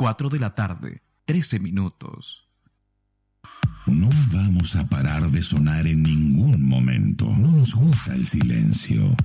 4 de la tarde, 13 minutos. No vamos a parar de sonar en ningún momento. No nos gusta el silencio.